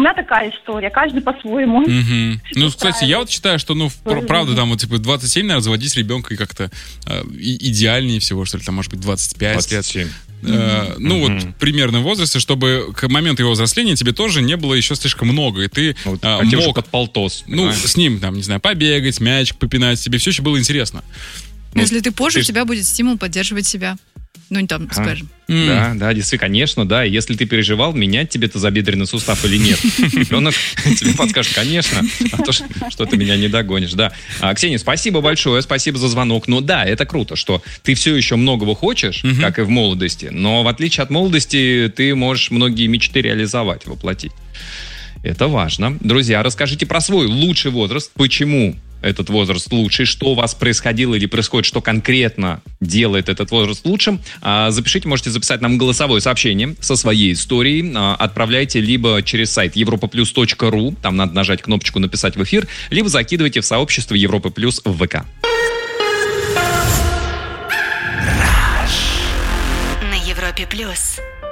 меня такая история, каждый по-своему. Ну, кстати, я вот считаю, что, правда, там, вот, типа, 27, наверное, заводить ребенка и как-то идеальнее всего, что ли, там, может быть, 25 27. лет. Вот, примерно в возрасте, чтобы к моменту его взросления тебе тоже не было еще слишком много, и ты мог под полтос. С ним, там, не знаю, побегать, мячик попинать, тебе все еще было интересно. Если ты позже, у тебя будет стимул поддерживать себя. Ну, там, скажем. Да, действительно, конечно, да. Если ты переживал, менять тебе тазобедренный сустав или нет, ребенок тебе подскажет, конечно, а то что ты меня не догонишь, да. Ксения, спасибо большое, спасибо за звонок. Ну да, это круто, что ты все еще многого хочешь, как и в молодости, но в отличие от молодости ты можешь многие мечты реализовать, воплотить. Это важно. Друзья, расскажите про свой лучший возраст, почему этот возраст лучший, что у вас происходило или происходит, что конкретно делает этот возраст лучшим. Запишите, можете записать нам голосовое сообщение со своей историей. Отправляйте либо через сайт europaplus.ru, там надо нажать кнопочку «Написать в эфир», либо закидывайте в сообщество Европа Плюс в ВК. На Европе Плюс.